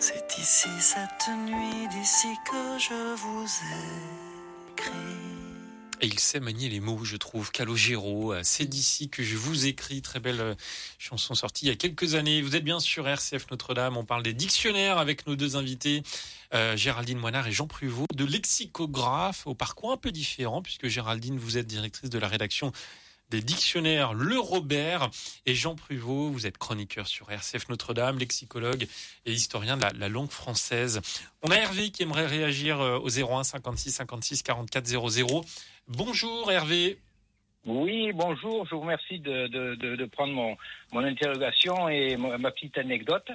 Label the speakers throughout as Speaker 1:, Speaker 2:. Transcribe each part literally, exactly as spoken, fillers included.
Speaker 1: C'est ici cette nuit, d'ici que je vous écris.
Speaker 2: Et il sait manier les mots, je trouve. Calogero, c'est d'ici que je vous écris. Très belle chanson sortie il y a quelques années. Vous êtes bien sur R C F Notre-Dame. On parle des dictionnaires avec nos deux invités, euh, Géraldine Moinard et Jean Pruvot, de lexicographe au parcours un peu différent, puisque Géraldine, vous êtes directrice de la rédaction des dictionnaires Le Robert, et Jean Pruvot, vous êtes chroniqueur sur R C F Notre-Dame, lexicologue et historien de la, la langue française. On a Hervé qui aimerait réagir au zéro un cinquante-six cinquante-six quarante-quatre zéro zéro. Bonjour Hervé.
Speaker 3: Oui, bonjour, je vous remercie de, de, de, de prendre mon, mon interrogation et ma, ma petite anecdote.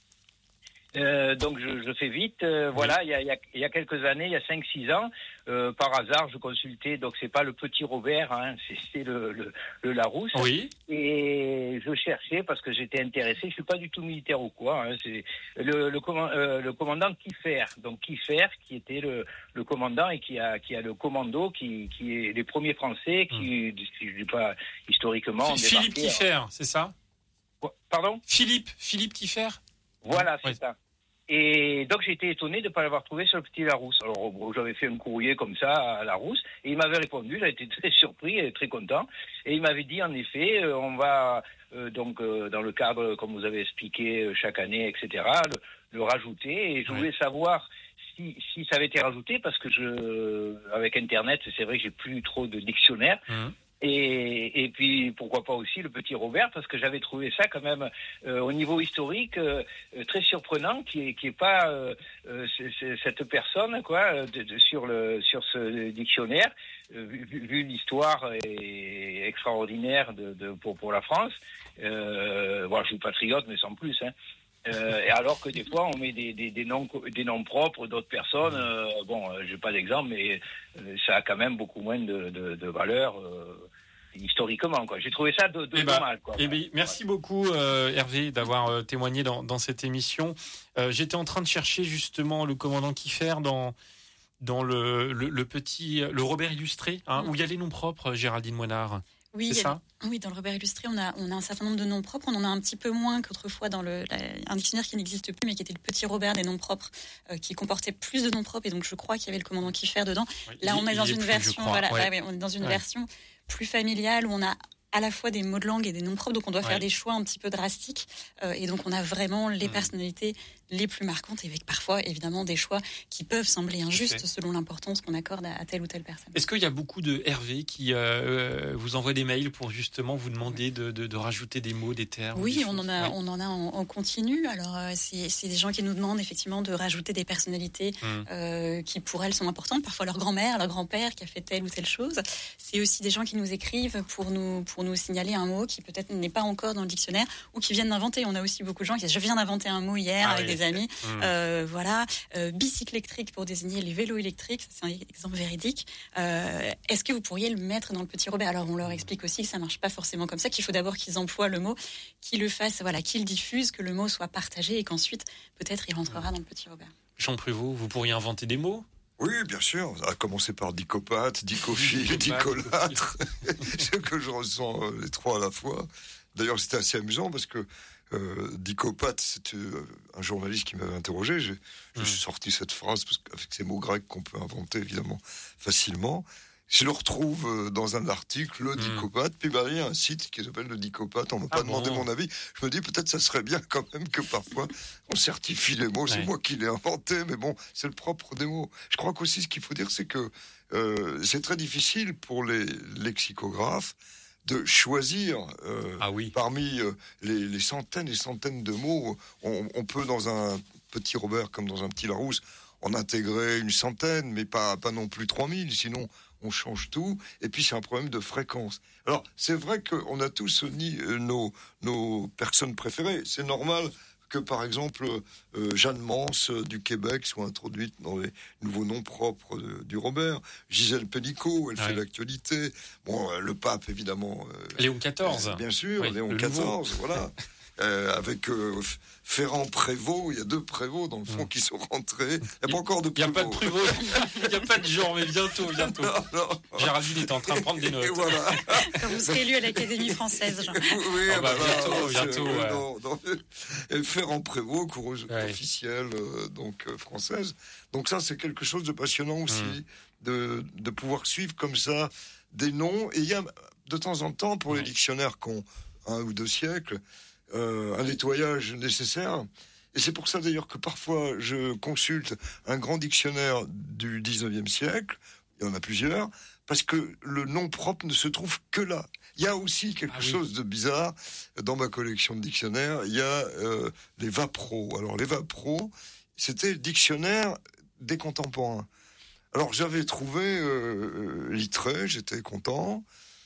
Speaker 3: Euh, donc je, je fais vite. Euh, oui. Voilà, il y a, il y, a, il y a quelques années, il y a cinq six ans, euh, par hasard, je consultais. Donc c'est pas le petit Robert, hein, c'est, c'est le, le, le Larousse.
Speaker 2: Oui.
Speaker 3: Et je cherchais parce que j'étais intéressé. Je suis pas du tout militaire ou quoi. Hein, c'est le, le, command, euh, le commandant Kieffer. Donc Kieffer, qui était le, le commandant et qui a, qui a le commando, qui, qui est les premiers Français, qui, hum. si je dis pas historiquement,
Speaker 2: F- Philippe Kieffer, c'est ça?
Speaker 3: Pardon?
Speaker 2: Philippe, Philippe Kieffer.
Speaker 3: Voilà, c'est
Speaker 2: oui.
Speaker 3: ça. Et donc j'ai été étonné de ne pas l'avoir trouvé sur le petit Larousse. Alors bon, j'avais fait un courrier comme ça à Larousse et il m'avait répondu, j'ai été très surpris et très content. Et il m'avait dit en effet, euh, on va euh, donc euh, dans le cadre, comme vous avez expliqué, euh, chaque année, et cetera, le, le rajouter. Et je voulais oui. savoir si, si ça avait été rajouté parce que je, avec Internet, c'est vrai que j'ai plus trop de dictionnaires. Mmh. Et, et puis pourquoi pas aussi le petit Robert, parce que j'avais trouvé ça quand même euh, au niveau historique euh, très surprenant, qui est qui est pas euh, euh, c'est, c'est cette personne quoi de, de, sur le sur ce dictionnaire euh, vu, vu l'histoire est extraordinaire de, de pour pour la France. Euh, voilà, je suis patriote mais sans plus. Hein. Euh, et alors que des fois on met des, des, des noms des noms propres d'autres personnes. Euh, bon, euh, j'ai pas d'exemple, mais euh, ça a quand même beaucoup moins de, de, de valeur euh, historiquement. Quoi. J'ai trouvé ça de, de
Speaker 2: eh bah,
Speaker 3: mal. Quoi.
Speaker 2: Eh bah, merci ouais. beaucoup euh, Hervé d'avoir euh, témoigné dans, dans cette émission. Euh, j'étais en train de chercher justement le commandant Kieffer dans dans le, le, le petit le Robert illustré, hein, mmh. où il y a les noms propres, Géraldine Moinard.
Speaker 4: Oui,
Speaker 2: c'est ça
Speaker 4: a, oui, dans le Robert illustré, on a, on a un certain nombre de noms propres. On en a un petit peu moins qu'autrefois dans le, la, un dictionnaire qui n'existe plus, mais qui était le petit Robert des noms propres, euh, qui comportait plus de noms propres. Et donc, je crois qu'il y avait le commandant Kieffer dedans. Oui,
Speaker 2: il,
Speaker 4: Là, on est dans une
Speaker 2: plus,
Speaker 4: version, voilà,
Speaker 2: ouais.
Speaker 4: ouais, on est dans une
Speaker 2: ouais.
Speaker 4: version plus familiale où on a à la fois des mots de langue et des noms propres, donc on doit
Speaker 2: ouais.
Speaker 4: faire des choix un petit peu drastiques. Euh, et donc, on a vraiment les mmh. personnalités les plus marquantes, et avec parfois, évidemment, des choix qui peuvent sembler injustes okay. selon l'importance qu'on accorde à, à telle ou telle personne.
Speaker 2: Est-ce qu'il y a beaucoup de Hervé qui euh, vous envoient des mails pour justement vous demander de, de, de rajouter des mots, des termes?
Speaker 4: Oui,
Speaker 2: des
Speaker 4: on, en a,
Speaker 2: ouais.
Speaker 4: on en a en, en continu. Alors, euh, c'est, c'est des gens qui nous demandent effectivement de rajouter des personnalités mmh. euh, qui, pour elles, sont importantes. Parfois leur grand-mère, leur grand-père qui a fait telle ou telle chose. C'est aussi des gens qui nous écrivent pour nous, pour nous signaler un mot qui peut-être n'est pas encore dans le dictionnaire ou qui viennent d'inventer. On a aussi beaucoup de gens qui disent « je viens d'inventer un mot hier ah, avec oui. des amis mmh. ». Euh, Euh, voilà, euh, bicycle électrique pour désigner les vélos électriques, ça, c'est un exemple véridique. Euh, est-ce que vous pourriez le mettre dans le petit Robert? Alors on leur explique aussi que ça marche pas forcément comme ça, qu'il faut d'abord qu'ils emploient le mot, qu'ils le fassent, voilà, qu'ils diffusent, que le mot soit partagé et qu'ensuite peut-être il rentrera dans le petit Robert.
Speaker 2: Jean Pruvot, vous pourriez inventer des mots?
Speaker 5: Oui, bien sûr. À commencer par dicopathe, dicophile, dicolâtre. Ce que je ressens euh, les trois à la fois. D'ailleurs, c'était assez amusant parce que euh, dicopathe, c'était euh, un journaliste qui m'avait interrogé. J'ai, j'ai mmh. sorti cette phrase parce qu'avec ces mots grecs qu'on peut inventer évidemment facilement. Je le retrouve euh, dans un article, le mmh. dicopathe. Puis bah, il y a un site qui s'appelle le dicopathe. On m'a ah pas bon. demandé mon avis. Je me dis peut-être ça serait bien quand même que parfois on certifie les mots. Ouais. C'est moi qui l'ai inventé, mais bon, c'est le propre des mots. Je crois qu'aussi ce qu'il faut dire, c'est que euh, c'est très difficile pour les lexicographes de choisir euh,
Speaker 2: ah oui.
Speaker 5: parmi euh, les, les centaines et centaines de mots. On, on peut, dans un petit Robert comme dans un petit Larousse, en intégrer une centaine, mais pas, pas non plus trois mille, sinon on change tout. Et puis c'est un problème de fréquence. Alors c'est vrai qu'on a tous ni, euh, nos, nos personnes préférées. C'est normal que par exemple euh, Jeanne Mans euh, du Québec soit introduite dans les nouveaux noms propres de, du Robert. Gisèle Pénicaud, elle ouais. fait l'actualité. Bon, euh, le pape évidemment. Euh,
Speaker 2: Léon quatorze.
Speaker 5: Euh, bien sûr,
Speaker 2: oui,
Speaker 5: Léon quatorze, voilà. euh, avec euh, Ferrand-Prévôt. Il y a deux prévôts dans le fond mmh. qui sont rentrés. Il n'y a pas encore de prévôt.
Speaker 2: Il n'y a pas de prévôt. Il n'y a pas de genre, mais bientôt, bientôt. Non, non. Géraldine est en train de prendre des notes.
Speaker 5: Et voilà.
Speaker 4: Quand vous serez élu à l'Académie française, Jean.
Speaker 5: Oui,
Speaker 2: oh bah,
Speaker 5: bah,
Speaker 2: bientôt, bientôt.
Speaker 5: Euh,
Speaker 2: ouais.
Speaker 5: dans, dans, et Ferrand-Prévôt, coureuse
Speaker 2: ouais.
Speaker 5: officielle euh, donc euh, française. Donc ça, c'est quelque chose de passionnant aussi, mmh. de, de pouvoir suivre comme ça des noms. Et il y a de temps en temps, pour ouais. les dictionnaires qui ont un ou deux siècles, euh, un nettoyage nécessaire. Et c'est pour ça d'ailleurs que parfois je consulte un grand dictionnaire du dix-neuvième siècle, il y en a plusieurs, parce que le nom propre ne se trouve que là. Il y a aussi quelque ah, chose oui. de bizarre dans ma collection de dictionnaires, il y a euh, les Vapro. Alors les Vapro, c'était le dictionnaire des contemporains. Alors j'avais trouvé euh, Littré, j'étais content,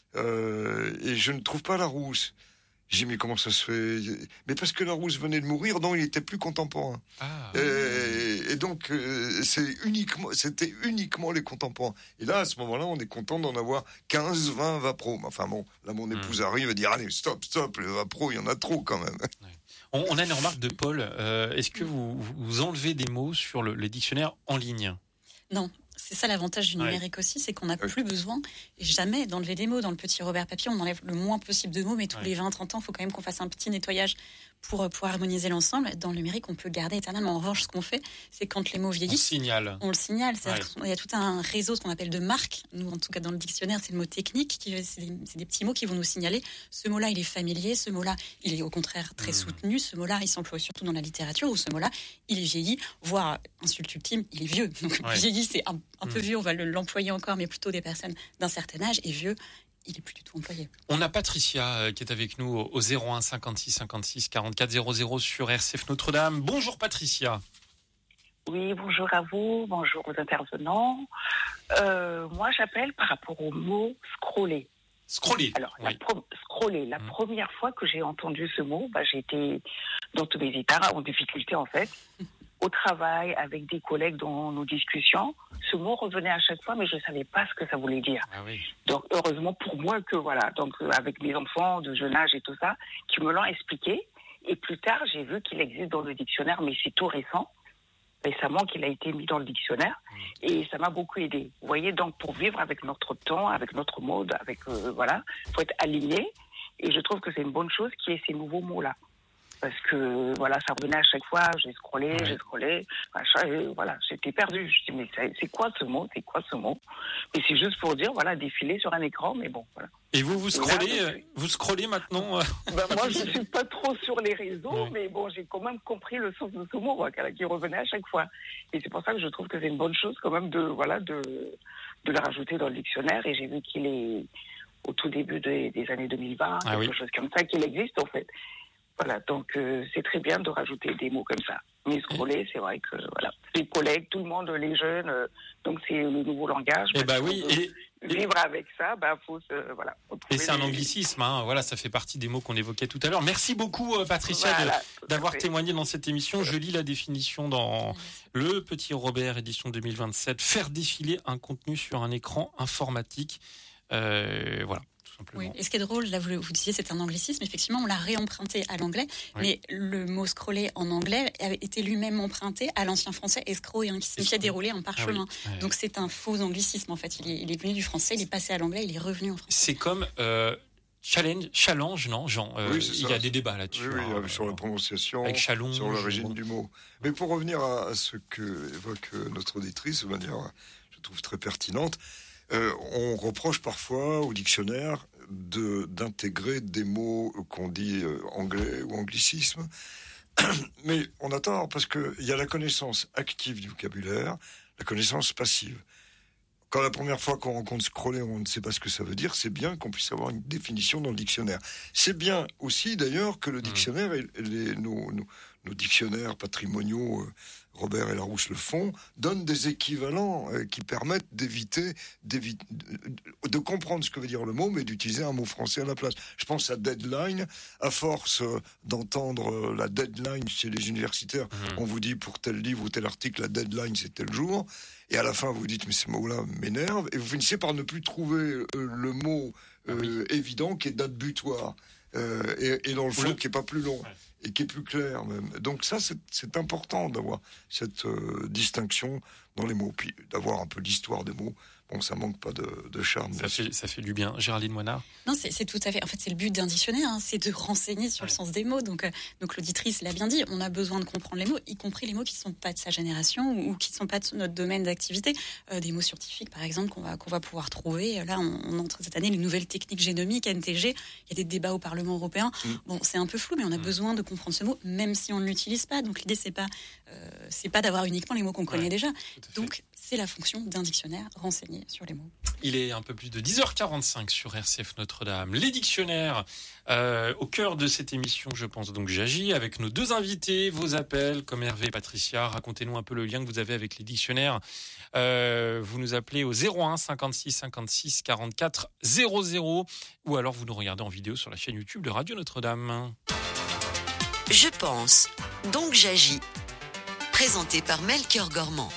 Speaker 5: euh, et je ne trouve pas Larousse. J'ai dit, mais comment ça se fait? Mais parce que Larousse venait de mourir, donc il était plus contemporain. Ah. Et, et donc, euh, c'est uniquement, c'était uniquement les contemporains. Et là, à ce moment-là, on est content d'en avoir quinze, vingt Vapro. Enfin bon, là, mon épouse mmh. arrive et dit, allez, stop, stop, les Vapro, il y en a trop quand même.
Speaker 2: Ouais. On, on a une remarque de Paul. Euh, est-ce que vous, vous enlevez des mots sur le, les dictionnaires en ligne?
Speaker 4: Non. C'est ça l'avantage du numérique ouais. aussi, c'est qu'on n'a ouais. plus besoin jamais d'enlever des mots. Dans le petit Robert Papier, on enlève le moins possible de mots, mais tous ouais. les vingt à trente ans, il faut quand même qu'on fasse un petit nettoyage pour, pour harmoniser l'ensemble. Dans le numérique, on peut garder éternellement. En revanche, ce qu'on fait, c'est quand les mots vieillissent,
Speaker 2: on signale.
Speaker 4: On le signale. Ouais. Il y a tout un réseau, ce qu'on appelle de marques. Nous, en tout cas, dans le dictionnaire, c'est le mot technique. Qui, c'est, des, c'est des petits mots qui vont nous signaler. Ce mot-là, il est familier. Ce mot-là, il est au contraire très mmh. soutenu. Ce mot-là, il s'emploie surtout dans la littérature. Ou ce mot-là, il est vieilli, voire, insulte ultime, il est vieux. Donc, ouais. vieilli, c'est un, un mmh. peu vieux. On va le, l'employer encore, mais plutôt des personnes d'un certain âge. Et vieux, il est plus du tout employé.
Speaker 2: On a Patricia euh, qui est avec nous au zéro un cinquante-six cinquante-six quarante-quatre zéro zéro sur R C F Notre-Dame. Bonjour Patricia.
Speaker 6: Oui, bonjour à vous, bonjour aux intervenants. Euh, moi, j'appelle par rapport au mot scroller.
Speaker 2: Scroller.
Speaker 6: Alors,
Speaker 2: oui.
Speaker 6: la pro- scroller. La mmh. première fois que j'ai entendu ce mot, bah, j'ai été dans tous mes états, en difficulté en fait. Au travail, avec des collègues dans nos discussions, ce mot revenait à chaque fois, mais je ne savais pas ce que ça voulait dire.
Speaker 2: Ah oui.
Speaker 6: Donc, heureusement pour moi que, voilà, donc euh, avec mes enfants de jeune âge et tout ça, qui me l'ont expliqué. Et plus tard, j'ai vu qu'il existe dans le dictionnaire, mais c'est tout récent, récemment qu'il a été mis dans le dictionnaire. Mmh. Et ça m'a beaucoup aidé. Vous voyez, donc pour vivre avec notre temps, avec notre mode, avec, euh, voilà, il faut être aligné. Et je trouve que c'est une bonne chose qu'il y ait ces nouveaux mots-là. Parce que, voilà, ça revenait à chaque fois, j'ai scrollé, ouais. j'ai scrollé, machin, et voilà, j'étais perdu. Je me dis, mais c'est quoi ce mot, c'est quoi ce mot? Et c'est juste pour dire, voilà, défiler sur un écran, mais bon, voilà.
Speaker 2: Et vous, vous scrollez, là, vous scrollez maintenant?
Speaker 6: Ben, moi, je ne suis pas trop sur les réseaux, ouais. mais bon, j'ai quand même compris le sens de ce mot, quoi, qui revenait à chaque fois. Et c'est pour ça que je trouve que c'est une bonne chose, quand même, de, voilà, de, de le rajouter dans le dictionnaire, et j'ai vu qu'il est au tout début des, des années deux mille vingt, ah, quelque oui. chose comme ça, qu'il existe, en fait. Voilà, donc euh, c'est très bien de rajouter des mots comme ça. Mais scroller, c'est vrai que voilà, les collègues, tout le monde, les jeunes, euh, donc c'est le nouveau langage.
Speaker 2: Et bah oui, et
Speaker 6: vivre et... avec ça, bah faut se voilà.
Speaker 2: Et c'est les... un anglicisme, hein, voilà, ça fait partie des mots qu'on évoquait tout à l'heure. Merci beaucoup, euh, Patricia, voilà, de, d'avoir témoigné dans cette émission. Je lis la définition dans le Petit Robert, édition deux mille vingt-sept. Faire défiler un contenu sur un écran informatique, euh, voilà.
Speaker 4: Oui. Et ce qui est drôle, là vous, vous disiez c'est un anglicisme, effectivement on l'a réemprunté à l'anglais, oui. mais le mot scroller en anglais avait été lui-même emprunté à l'ancien français escrow, hein, qui signifiait dérouler un parchemin. Ah oui. Donc c'est un faux anglicisme en fait, il est, il est venu du français, il est passé à l'anglais, il est revenu en français.
Speaker 2: C'est comme euh, challenge, challenge, non Jean euh,
Speaker 5: oui,
Speaker 2: il y a des débats là-dessus.
Speaker 5: Oui, oui
Speaker 2: hein,
Speaker 5: sur la prononciation,
Speaker 2: avec challenge,
Speaker 5: sur l'origine du mot. Mais pour revenir à, à ce que évoque notre auditrice, de manière je trouve très pertinente, Euh, on reproche parfois au dictionnaire de, d'intégrer des mots qu'on dit euh, anglais ou anglicisme. Mais on a tort parce qu'il y a la connaissance active du vocabulaire, la connaissance passive. Quand la première fois qu'on rencontre scroller, on ne sait pas ce que ça veut dire, c'est bien qu'on puisse avoir une définition dans le dictionnaire. C'est bien aussi d'ailleurs que le dictionnaire, et les, nos, nos, nos dictionnaires patrimoniaux, euh, Robert et Larousse le font, donnent des équivalents euh, qui permettent d'éviter, d'éviter de, de comprendre ce que veut dire le mot, mais d'utiliser un mot français à la place. Je pense à deadline. À force euh, d'entendre euh, la deadline chez les universitaires, mmh. on vous dit pour tel livre ou tel article, la deadline c'est tel jour. Et à la fin, vous vous dites, mais ces mots-là m'énervent. Et vous finissez par ne plus trouver euh, le mot euh, oui. évident qui est date butoir. Euh, et, et dans le fond, le... qui n'est pas plus long. Ouais. et qui est plus clair même. Donc ça, c'est, c'est important d'avoir cette euh, distinction dans les mots, puis d'avoir un peu l'histoire des mots. Bon, ça manque pas de, de charme.
Speaker 2: Ça fait, ça fait du bien. Géraldine Moinard.
Speaker 4: Non, c'est, c'est tout à fait. En fait, c'est le but d'un dictionnaire, hein, c'est de renseigner sur ouais. le sens des mots. Donc, euh, donc l'auditrice l'a bien dit, on a besoin de comprendre les mots, y compris les mots qui ne sont pas de sa génération ou, ou qui ne sont pas de notre domaine d'activité. Euh, des mots scientifiques, par exemple, qu'on va, qu'on va pouvoir trouver. Là, on, on entre cette année les nouvelles techniques génomiques, N T G. Il y a des débats au Parlement européen. Mmh. Bon, c'est un peu flou, mais on a mmh. besoin de comprendre ce mot, même si on ne l'utilise pas. Donc, l'idée, c'est pas, euh, c'est pas d'avoir uniquement les mots qu'on connaît ouais, déjà. Donc, c'est la fonction d'un dictionnaire, renseigner sur les mots.
Speaker 2: Il est un peu plus de dix heures quarante-cinq sur R C F Notre-Dame. Les dictionnaires, euh, au cœur de cette émission, je pense donc j'agis, avec nos deux invités, vos appels, comme Hervé et Patricia. Racontez-nous un peu le lien que vous avez avec les dictionnaires. Euh, vous nous appelez au zéro un cinquante-six cinquante-six quarante-quatre zéro zéro ou alors vous nous regardez en vidéo sur la chaîne YouTube de Radio Notre-Dame.
Speaker 7: Je pense, donc j'agis. Présenté par Melchior Gormand.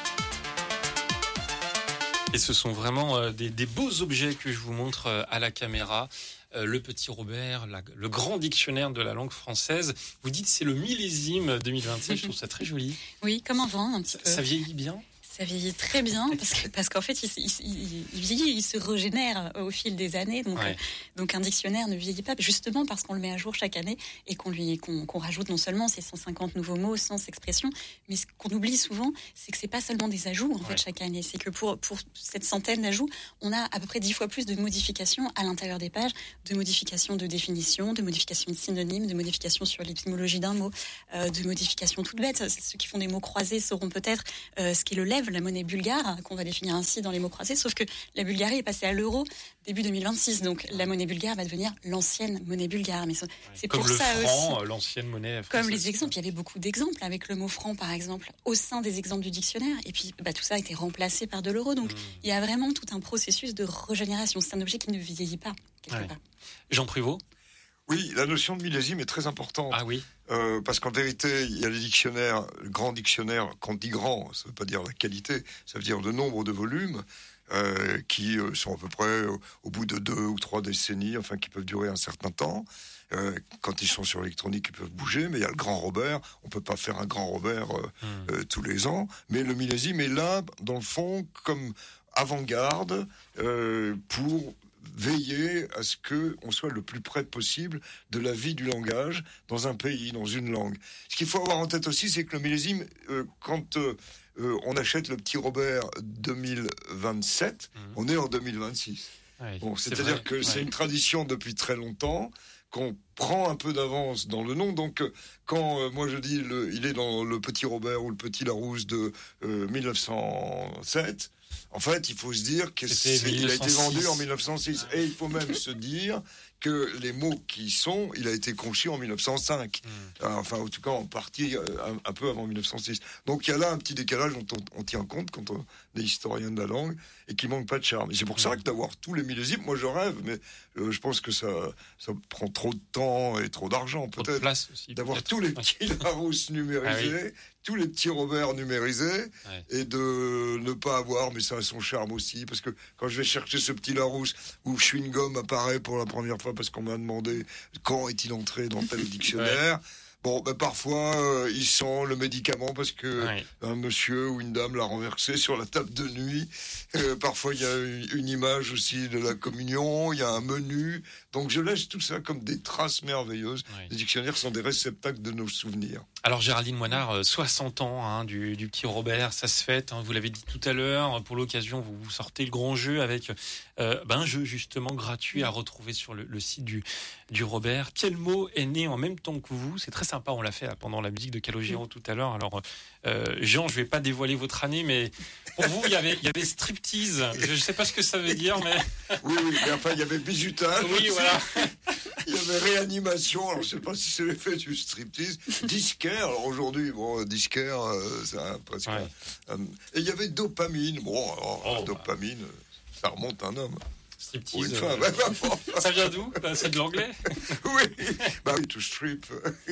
Speaker 2: Et ce sont vraiment euh, des, des beaux objets que je vous montre euh, à la caméra. Euh, le petit Robert, la, le grand dictionnaire de la langue française. Vous dites c'est le millésime deux mille vingt-sept, je trouve ça très joli.
Speaker 4: Oui, comme un vent un petit peu.
Speaker 2: Ça vieillit bien ?
Speaker 4: Ça vieillit très bien parce que parce qu'en fait il, il, il, il vieillit, il se régénère au fil des années. Donc ouais. euh, donc un dictionnaire ne vieillit pas justement parce qu'on le met à jour chaque année et qu'on lui qu'on, qu'on rajoute non seulement ces cent cinquante nouveaux mots, cent expressions, mais ce qu'on oublie souvent, c'est que c'est pas seulement des ajouts en ouais. fait chaque année. C'est que pour pour cette centaine d'ajouts, on a à peu près dix fois plus de modifications à l'intérieur des pages, de modifications de définition, de modifications de synonymes, de modifications sur l'étymologie d'un mot, euh, de modifications toutes bêtes. Ceux qui font des mots croisés sauront peut-être euh, ce qu'est le lève, la monnaie bulgare, qu'on va définir ainsi dans les mots croisés, sauf que la Bulgarie est passée à l'euro début deux mille vingt-six, donc la monnaie bulgare va devenir l'ancienne monnaie bulgare. Mais c'est
Speaker 2: comme
Speaker 4: pour
Speaker 2: le
Speaker 4: ça
Speaker 2: franc,
Speaker 4: aussi.
Speaker 2: L'ancienne monnaie française.
Speaker 4: Comme les exemples, il y avait beaucoup d'exemples avec le mot franc, par exemple, au sein des exemples du dictionnaire, et puis bah, tout ça a été remplacé par de l'euro, donc mmh. il y a vraiment tout un processus de régénération. C'est un objet qui ne vieillit pas, quelque
Speaker 2: ouais.
Speaker 4: part.
Speaker 2: Jean Privot.
Speaker 5: Oui, la notion de millésime est très importante.
Speaker 2: Ah oui.
Speaker 5: Euh, parce qu'en vérité, il y a les dictionnaires, le grand dictionnaire, quand on dit grand, ça ne veut pas dire la qualité, ça veut dire le nombre de volumes euh, qui euh, sont à peu près au, au bout de deux ou trois décennies, enfin qui peuvent durer un certain temps. Euh, quand ils sont sur l'électronique, ils peuvent bouger, mais il y a le grand Robert. On ne peut pas faire un grand Robert euh, mmh. euh, tous les ans. Mais le millésime est là, dans le fond, comme avant-garde euh, pour veiller à ce qu'on soit le plus près possible de la vie du langage dans un pays, dans une langue. Ce qu'il faut avoir en tête aussi, c'est que le millésime, euh, quand euh, euh, on achète le petit Robert deux mille vingt-sept, mmh. on est en deux mille vingt-six. Ouais, bon, c'est-à-dire c'est que ouais. c'est une tradition depuis très longtemps, qu'on prend un peu d'avance dans le nom. Donc, quand euh, moi je dis le, il est dans le petit Robert ou le petit Larousse de euh, mille neuf cent sept, en fait, il faut se dire qu'il a été vendu en mille neuf cent six. Et il faut même se dire que les mots qui sont, il a été conçu en mille neuf cent cinq. Mmh. Enfin, en tout cas, en partie, un, un peu avant mille neuf cent six. Donc, il y a là un petit décalage dont on, on tient compte quand on est historien de la langue et qui manque pas de charme. Et c'est pour mmh. ça que d'avoir tous les millésimes, moi je rêve, mais euh, je pense que ça, ça prend trop de temps et trop d'argent,
Speaker 2: trop
Speaker 5: peut-être.
Speaker 2: De place aussi,
Speaker 5: d'avoir
Speaker 2: peut-être.
Speaker 5: tous les petits Larousse numérisés. Ah oui. tous les petits Robert numérisés ouais. et de ne pas avoir, mais ça a son charme aussi, parce que quand je vais chercher ce petit Larousse où chewing-gum apparaît pour la première fois parce qu'on m'a demandé quand est-il entré dans tel dictionnaire, ouais. bon, ben parfois euh, il sent le médicament parce que ouais. un monsieur ou une dame l'a renversé sur la table de nuit. Euh, parfois il y a une, une image aussi de la communion, il y a un menu. Donc je laisse tout ça comme des traces merveilleuses. Ouais. Les dictionnaires sont des réceptacles de nos souvenirs.
Speaker 2: Alors Géraldine Moinard, soixante ans hein, du, du petit Robert, ça se fête, hein, vous l'avez dit tout à l'heure, pour l'occasion vous, vous sortez le grand jeu avec euh, ben, un jeu justement gratuit à retrouver sur le, le site du, du Robert. Quel mot est né en même temps que vous ? C'est très sympa, on l'a fait là, pendant la musique de Calogero tout à l'heure. Alors euh, Jean, je ne vais pas dévoiler votre année, mais pour vous il y avait, il y avait striptease, je ne sais pas ce que ça veut dire, mais...
Speaker 5: Oui, oui, mais enfin il y avait bizutage.
Speaker 2: Oui, voilà.
Speaker 5: Il y avait réanimation, alors je ne sais pas si c'est l'effet du striptease. Disquaire, alors aujourd'hui, bon, disquaire, euh, c'est un, presque... Ouais. Un, un, et il y avait dopamine, bon, alors, oh, dopamine, bah. ça remonte un homme.
Speaker 2: Striptease.
Speaker 5: Une femme. Euh...
Speaker 2: Ça vient d'où ? C'est de l'anglais ?
Speaker 5: Oui, bah oui, to strip.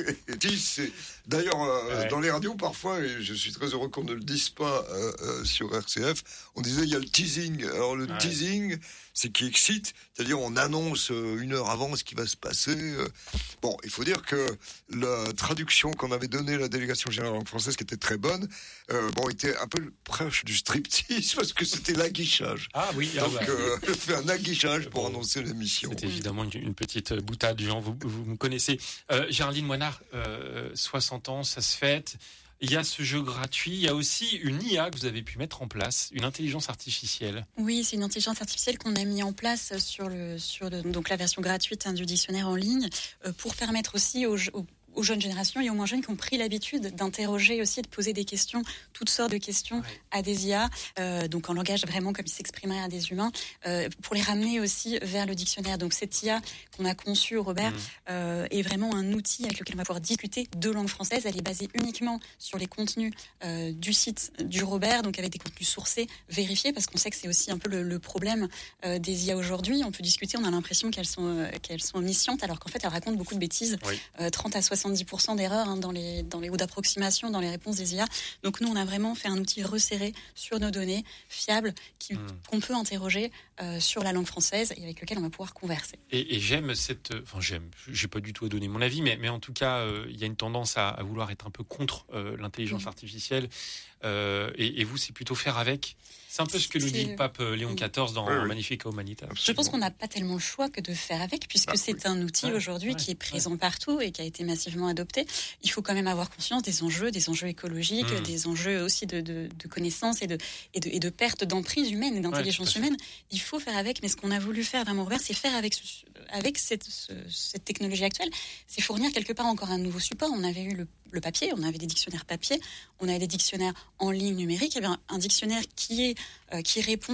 Speaker 5: D'ailleurs, euh, ouais. dans les radios, parfois, et je suis très heureux qu'on ne le dise pas euh, euh, sur R C F, on disait il y a le teasing. Alors le ouais. teasing, c'est qui excite, c'est-à-dire on annonce une heure avant ce qui va se passer. Bon, il faut dire que la traduction qu'on avait donnée à la délégation générale en langue française, qui était très bonne, euh, bon, était un peu proche du striptease parce que c'était l'aguichage.
Speaker 2: Ah oui,
Speaker 5: donc
Speaker 2: ah bah.
Speaker 5: euh, je fais un aguichage pour
Speaker 2: bon,
Speaker 5: annoncer l'émission.
Speaker 2: C'est évidemment une, une petite boutade, Jean, vous, vous me connaissez. Euh, Géraldine Moinard, euh, soixante ans, ça se fête. Il y a ce jeu gratuit, il y a aussi une I A que vous avez pu mettre en place, une intelligence artificielle.
Speaker 4: Oui, c'est une intelligence artificielle qu'on a mis en place sur, le, sur le, donc la version gratuite hein, du dictionnaire en ligne euh, pour permettre aussi aux, aux aux jeunes générations et aux moins jeunes qui ont pris l'habitude d'interroger aussi, de poser des questions, toutes sortes de questions ouais. à des I A, euh, donc en langage vraiment comme il s'exprimerait à des humains, euh, pour les ramener aussi vers le dictionnaire. Donc cette I A qu'on a conçue, Robert, mmh. euh, est vraiment un outil avec lequel on va pouvoir discuter de langue française. Elle est basée uniquement sur les contenus euh, du site du Robert, donc avec des contenus sourcés, vérifiés, parce qu'on sait que c'est aussi un peu le, le problème euh, des I A aujourd'hui. On peut discuter, on a l'impression qu'elles sont, euh, qu'elles sont omniscientes, alors qu'en fait elles racontent beaucoup de bêtises, oui. euh, trente à soixante soixante-dix pour cent d'erreurs hein, dans les, dans les, ou d'approximations dans les réponses des I A. Donc nous, on a vraiment fait un outil resserré sur nos données, fiable, qui, mmh. qu'on peut interroger euh, sur la langue française et avec lequel on va pouvoir converser.
Speaker 2: Et, et j'aime cette... Enfin, j'aime, j'ai pas du tout à donner mon avis, mais, mais en tout cas, il euh, y a une tendance à, à vouloir être un peu contre euh, l'intelligence mmh. artificielle. Euh, et, et vous, c'est plutôt faire avec. C'est un peu ce que nous dit le pape Léon quatorze dans oui, oui. Magnifica Humanitas.
Speaker 4: Je pense qu'on n'a pas tellement le choix que de faire avec, puisque ah, c'est oui. un outil ouais, aujourd'hui ouais, qui est présent ouais. partout et qui a été massivement adopté. Il faut quand même avoir conscience des enjeux, des enjeux écologiques, mmh. des enjeux aussi de, de, de connaissances et de, et, de, et de perte d'emprise humaine et d'intelligence ouais, humaine. Il faut faire avec, mais ce qu'on a voulu faire vraiment, Robert, c'est faire avec, ce, avec cette, ce, cette technologie actuelle, c'est fournir quelque part encore un nouveau support. On avait eu le, le papier, on avait des dictionnaires papier, on avait des dictionnaires en ligne numérique. Il y avait un, un dictionnaire qui est euh, qui répond